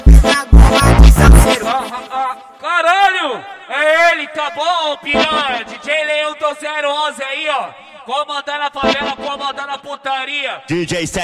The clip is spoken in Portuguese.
Caralho! É ele, tá bom, piranha? DJ Leão do 011 aí, ó. Comandando a favela, comandando a putaria. DJ